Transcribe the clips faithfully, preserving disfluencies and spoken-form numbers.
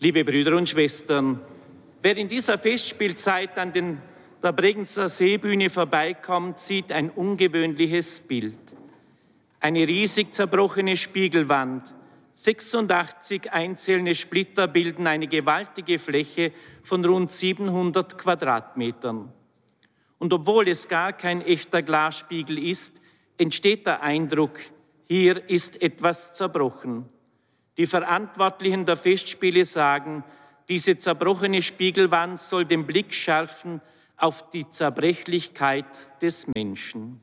Liebe Brüder und Schwestern, wer in dieser Festspielzeit an den, der Bregenzer Seebühne vorbeikommt, sieht ein ungewöhnliches Bild. Eine riesig zerbrochene Spiegelwand, sechsundachtzig einzelne Splitter bilden eine gewaltige Fläche von rund siebenhundert Quadratmetern. Und obwohl es gar kein echter Glasspiegel ist, entsteht der Eindruck, hier ist etwas zerbrochen. Die Verantwortlichen der Festspiele sagen, diese zerbrochene Spiegelwand soll den Blick schärfen auf die Zerbrechlichkeit des Menschen.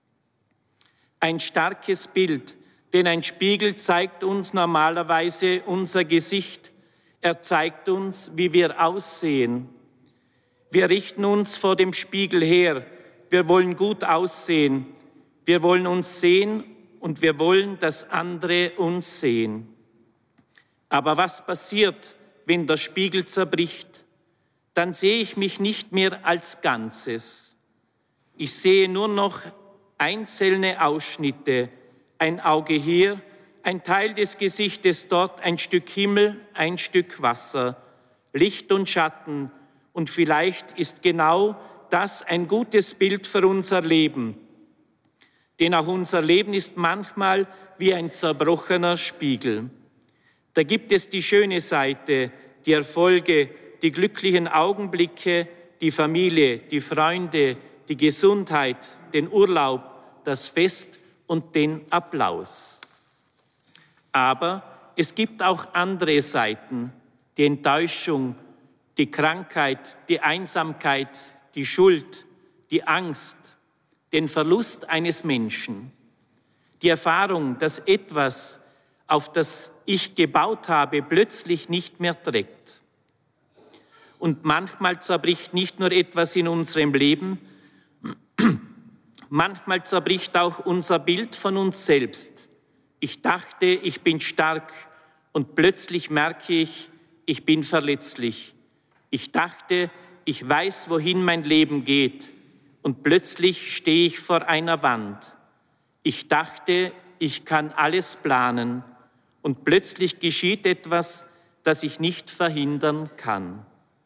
Ein starkes Bild, denn ein Spiegel zeigt uns normalerweise unser Gesicht. Er zeigt uns, wie wir aussehen. Wir richten uns vor dem Spiegel her. Wir wollen gut aussehen. Wir wollen uns sehen und wir wollen, dass andere uns sehen. Aber was passiert, wenn der Spiegel zerbricht? Dann sehe ich mich nicht mehr als Ganzes. Ich sehe nur noch einzelne Ausschnitte, ein Auge hier, ein Teil des Gesichtes dort, ein Stück Himmel, ein Stück Wasser, Licht und Schatten. Und vielleicht ist genau das ein gutes Bild für unser Leben. Denn auch unser Leben ist manchmal wie ein zerbrochener Spiegel. Da gibt es die schöne Seite, die Erfolge, die glücklichen Augenblicke, die Familie, die Freunde, die Gesundheit, den Urlaub, das Fest und den Applaus. Aber es gibt auch andere Seiten, die Enttäuschung, die Krankheit, die Einsamkeit, die Schuld, die Angst, den Verlust eines Menschen, die Erfahrung, dass etwas, auf das ich gebaut habe, plötzlich nicht mehr trägt. Und manchmal zerbricht nicht nur etwas in unserem Leben, manchmal zerbricht auch unser Bild von uns selbst. Ich dachte, ich bin stark und plötzlich merke ich, ich bin verletzlich. Ich dachte, ich weiß, wohin mein Leben geht und plötzlich stehe ich vor einer Wand. Ich dachte, ich kann alles planen und plötzlich geschieht etwas, das ich nicht verhindern kann.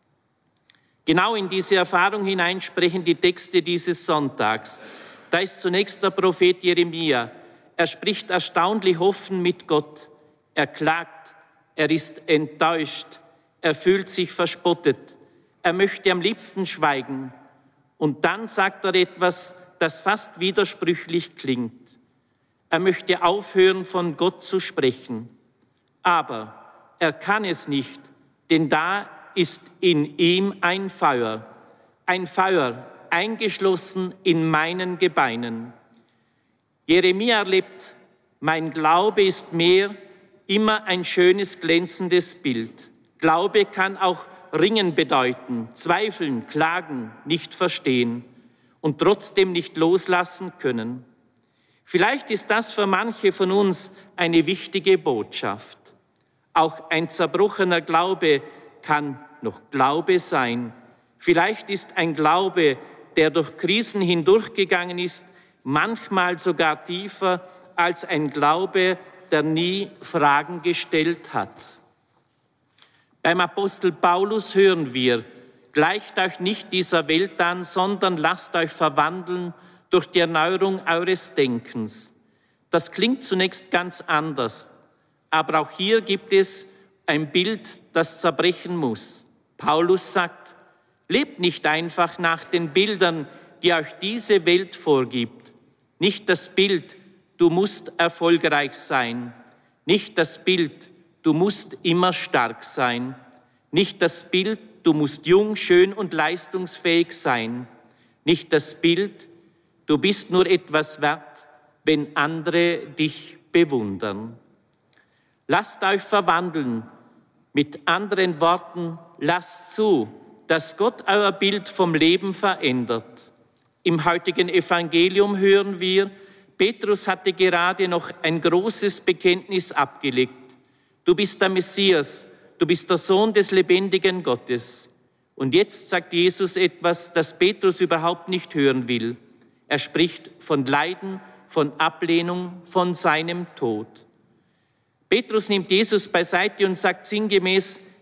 Genau in diese Erfahrung hinein sprechen die Texte dieses Sonntags. Da ist zunächst der Prophet Jeremia. Er spricht erstaunlich offen mit Gott. Er klagt, er ist enttäuscht, er fühlt sich verspottet. Er möchte am liebsten schweigen. Und dann sagt er etwas, das fast widersprüchlich klingt. Er möchte aufhören, von Gott zu sprechen. Aber er kann es nicht, denn da ist in ihm ein Feuer. Ein Feuer, eingeschlossen in meinen Gebeinen. Jeremia erlebt, mein Glaube ist mehr, immer ein schönes, glänzendes Bild. Glaube kann auch Ringen bedeuten, zweifeln, klagen, nicht verstehen und trotzdem nicht loslassen können. Vielleicht ist das für manche von uns eine wichtige Botschaft. Auch ein zerbrochener Glaube kann noch Glaube sein. Vielleicht ist ein Glaube, der durch Krisen hindurchgegangen ist, manchmal sogar tiefer als ein Glaube, der nie Fragen gestellt hat. Beim Apostel Paulus hören wir, gleicht euch nicht dieser Welt an, sondern lasst euch verwandeln durch die Erneuerung eures Denkens. Das klingt zunächst ganz anders, aber auch hier gibt es ein Bild, das zerbrechen muss. Paulus sagt, lebt nicht einfach nach den Bildern, die euch diese Welt vorgibt. Nicht das Bild, du musst erfolgreich sein. Nicht das Bild, du musst immer stark sein. Nicht das Bild, du musst jung, schön und leistungsfähig sein. Nicht das Bild, du bist nur etwas wert, wenn andere dich bewundern. Lasst euch verwandeln. Mit anderen Worten, lasst zu, dass Gott euer Bild vom Leben verändert. Im heutigen Evangelium hören wir, Petrus hatte gerade noch ein großes Bekenntnis abgelegt. Du bist der Messias, du bist der Sohn des lebendigen Gottes. Und jetzt sagt Jesus etwas, das Petrus überhaupt nicht hören will. Er spricht von Leiden, von Ablehnung, von seinem Tod. Petrus nimmt Jesus beiseite und sagt sinngemäß,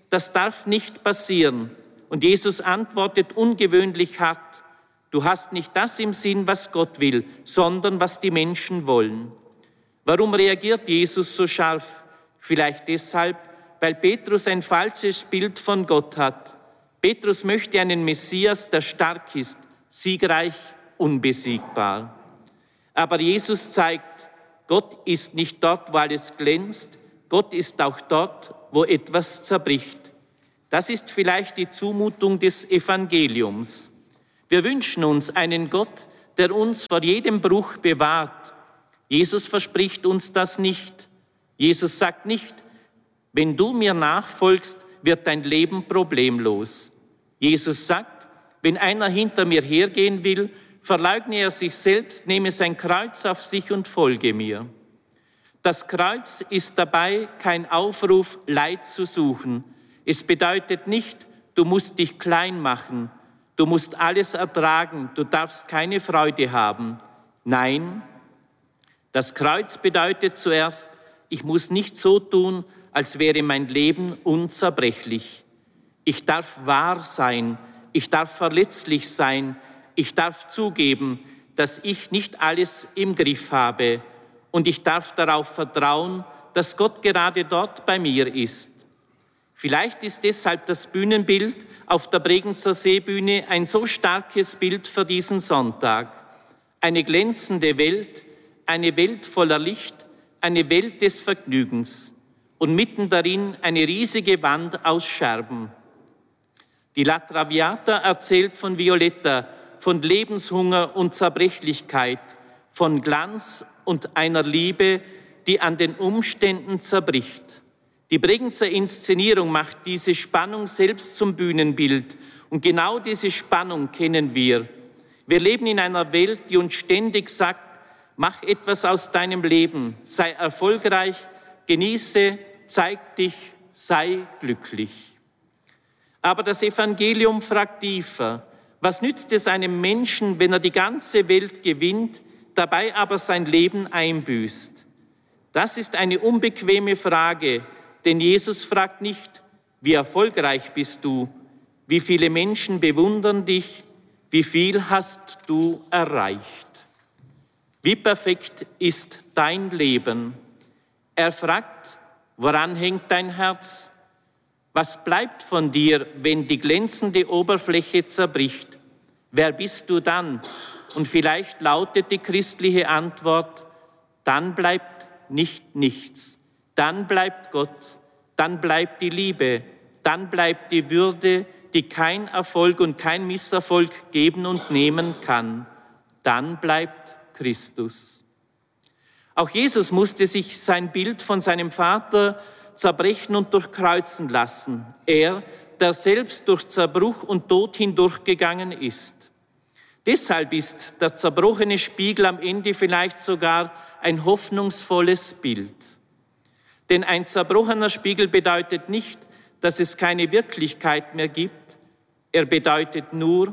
das darf nicht passieren. Und Jesus antwortet ungewöhnlich hart: Du hast nicht das im Sinn, was Gott will, sondern was die Menschen wollen. Warum reagiert Jesus so scharf? Vielleicht deshalb, weil Petrus ein falsches Bild von Gott hat. Petrus möchte einen Messias, der stark ist, siegreich, unbesiegbar. Aber Jesus zeigt, Gott ist nicht dort, wo alles glänzt, Gott ist auch dort, wo etwas zerbricht. Das ist vielleicht die Zumutung des Evangeliums. Wir wünschen uns einen Gott, der uns vor jedem Bruch bewahrt. Jesus verspricht uns das nicht. Jesus sagt nicht: Wenn du mir nachfolgst, wird dein Leben problemlos. Jesus sagt: Wenn einer hinter mir hergehen will, verleugne er sich selbst, nehme sein Kreuz auf sich und folge mir. Das Kreuz ist dabei kein Aufruf, Leid zu suchen. Es bedeutet nicht, du musst dich klein machen, du musst alles ertragen, du darfst keine Freude haben. Nein, das Kreuz bedeutet zuerst, ich muss nicht so tun, als wäre mein Leben unzerbrechlich. Ich darf wahr sein, ich darf verletzlich sein, ich darf zugeben, dass ich nicht alles im Griff habe, und ich darf darauf vertrauen, dass Gott gerade dort bei mir ist. Vielleicht ist deshalb das Bühnenbild auf der Bregenzer Seebühne ein so starkes Bild für diesen Sonntag. Eine glänzende Welt, eine Welt voller Licht, eine Welt des Vergnügens und mitten darin eine riesige Wand aus Scherben. Die La Traviata erzählt von Violetta, von Lebenshunger und Zerbrechlichkeit, von Glanz und einer Liebe, die an den Umständen zerbricht. Die Bregenzer Inszenierung macht diese Spannung selbst zum Bühnenbild. Und genau diese Spannung kennen wir. Wir leben in einer Welt, die uns ständig sagt: Mach etwas aus deinem Leben, sei erfolgreich, genieße, zeig dich, sei glücklich. Aber das Evangelium fragt tiefer: Was nützt es einem Menschen, wenn er die ganze Welt gewinnt, dabei aber sein Leben einbüßt? Das ist eine unbequeme Frage, denn Jesus fragt nicht: Wie erfolgreich bist du? Wie viele Menschen bewundern dich? Wie viel hast du erreicht? Wie perfekt ist dein Leben? Er fragt: Woran hängt dein Herz? Was bleibt von dir, wenn die glänzende Oberfläche zerbricht? Wer bist du dann? Und vielleicht lautet die christliche Antwort: Dann bleibt nicht nichts. Dann bleibt Gott, dann bleibt die Liebe, dann bleibt die Würde, die kein Erfolg und kein Misserfolg geben und nehmen kann. Dann bleibt Christus. Auch Jesus musste sich sein Bild von seinem Vater zerbrechen und durchkreuzen lassen. Er, der selbst durch Zerbruch und Tod hindurchgegangen ist. Deshalb ist der zerbrochene Spiegel am Ende vielleicht sogar ein hoffnungsvolles Bild. Denn ein zerbrochener Spiegel bedeutet nicht, dass es keine Wirklichkeit mehr gibt. Er bedeutet nur,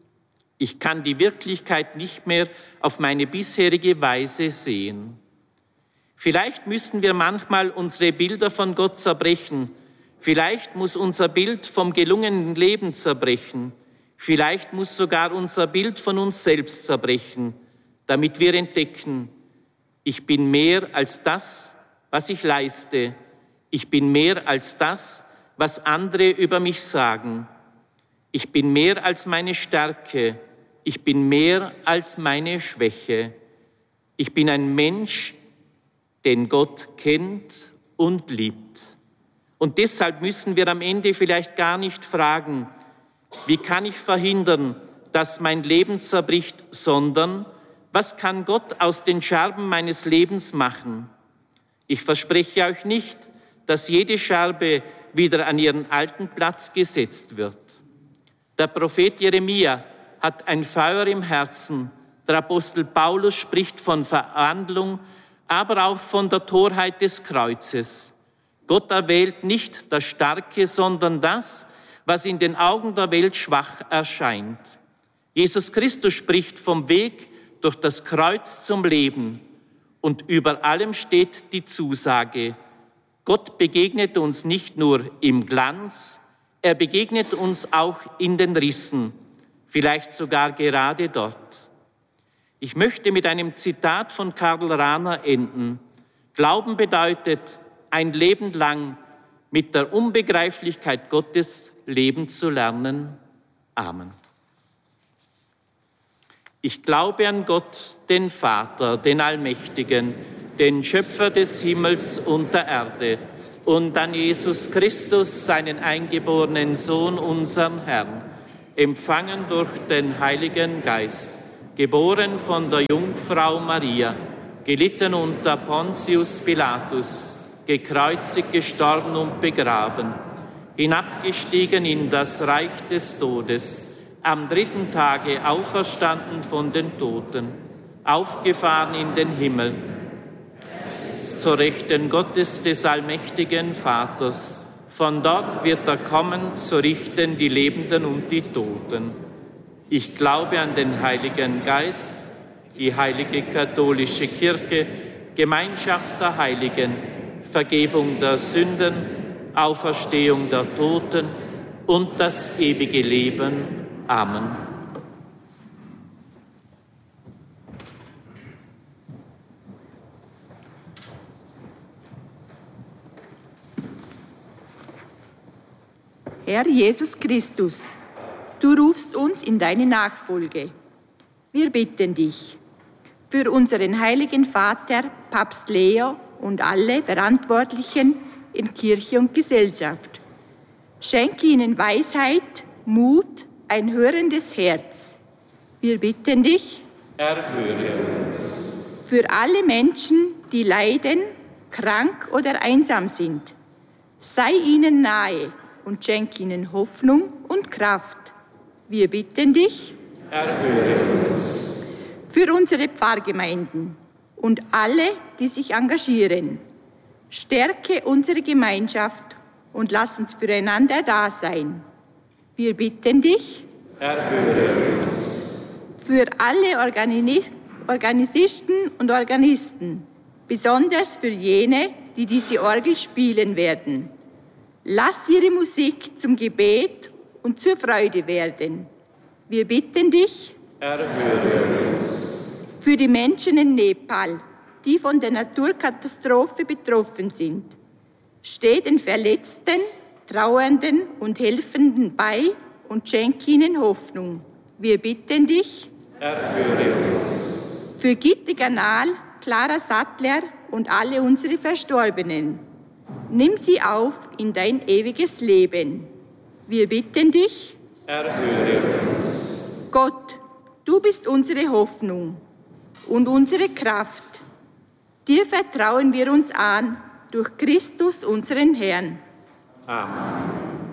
ich kann die Wirklichkeit nicht mehr auf meine bisherige Weise sehen. Vielleicht müssen wir manchmal unsere Bilder von Gott zerbrechen. Vielleicht muss unser Bild vom gelungenen Leben zerbrechen. Vielleicht muss sogar unser Bild von uns selbst zerbrechen, damit wir entdecken: Ich bin mehr als das, was ich leiste. Ich bin mehr als das, was andere über mich sagen. Ich bin mehr als meine Stärke. Ich bin mehr als meine Schwäche. Ich bin ein Mensch, den Gott kennt und liebt. Und deshalb müssen wir am Ende vielleicht gar nicht fragen: Wie kann ich verhindern, dass mein Leben zerbricht, sondern was kann Gott aus den Scherben meines Lebens machen? Ich verspreche euch nicht, dass jede Scherbe wieder an ihren alten Platz gesetzt wird. Der Prophet Jeremia hat ein Feuer im Herzen. Der Apostel Paulus spricht von Verwandlung, aber auch von der Torheit des Kreuzes. Gott erwählt nicht das Starke, sondern das, was in den Augen der Welt schwach erscheint. Jesus Christus spricht vom Weg durch das Kreuz zum Leben. Und über allem steht die Zusage: Gott begegnet uns nicht nur im Glanz, er begegnet uns auch in den Rissen, vielleicht sogar gerade dort. Ich möchte mit einem Zitat von Karl Rahner enden. Glauben bedeutet, ein Leben lang mit der Unbegreiflichkeit Gottes leben zu lernen. Amen. Ich glaube an Gott, den Vater, den Allmächtigen, den Schöpfer des Himmels und der Erde, und an Jesus Christus, seinen eingeborenen Sohn, unseren Herrn, empfangen durch den Heiligen Geist, geboren von der Jungfrau Maria, gelitten unter Pontius Pilatus, gekreuzigt, gestorben und begraben, hinabgestiegen in das Reich des Todes, am dritten Tage auferstanden von den Toten, aufgefahren in den Himmel, zur Rechten Gottes des allmächtigen Vaters. Von dort wird er kommen, zu richten die Lebenden und die Toten. Ich glaube an den Heiligen Geist, die heilige katholische Kirche, Gemeinschaft der Heiligen, Vergebung der Sünden, Auferstehung der Toten und das ewige Leben. Amen. Herr Jesus Christus, du rufst uns in deine Nachfolge. Wir bitten dich für unseren heiligen Vater, Papst Leo und alle Verantwortlichen in Kirche und Gesellschaft. Schenke ihnen Weisheit, Mut, ein hörendes Herz. Wir bitten dich, erhöre uns. Für alle Menschen, die leiden, krank oder einsam sind, sei ihnen nahe und schenke ihnen Hoffnung und Kraft. Wir bitten dich, erhöre uns. Für unsere Pfarrgemeinden und alle, die sich engagieren, stärke unsere Gemeinschaft und lass uns füreinander da sein. Wir bitten dich, erhöre uns. Für alle Organi- Organisisten und Organisten, besonders für jene, die diese Orgel spielen werden. Lass ihre Musik zum Gebet und zur Freude werden. Wir bitten dich, erhöre uns. Für die Menschen in Nepal, die von der Naturkatastrophe betroffen sind, steh den Verletzten, Trauernden und Helfenden bei und schenk ihnen Hoffnung. Wir bitten dich, erhöre uns. Für Gitte Ganal, Clara Sattler und alle unsere Verstorbenen, nimm sie auf in dein ewiges Leben. Wir bitten dich, erhöre uns. Gott, du bist unsere Hoffnung und unsere Kraft. Dir vertrauen wir uns an durch Christus, unseren Herrn. Amen.